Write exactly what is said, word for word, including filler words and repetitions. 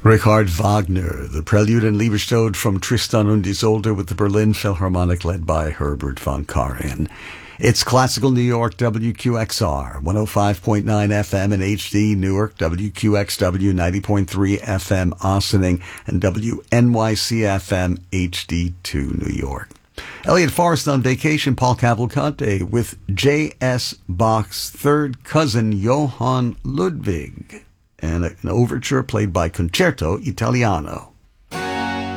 Richard Wagner, the Prelude and Liebestod from Tristan und Isolde with the Berlin Philharmonic led by Herbert von Karajan. It's Classical New York, W Q X R, one oh five point nine F M in H D, Newark, W Q X W, ninety point three F M, Ossining, and W N Y C F M, H D two, New York. Elliot Forrest on vacation, Paul Cavalcante with J S. Bach's third cousin, Johann Ludwig, and an overture played by Concerto Italiano.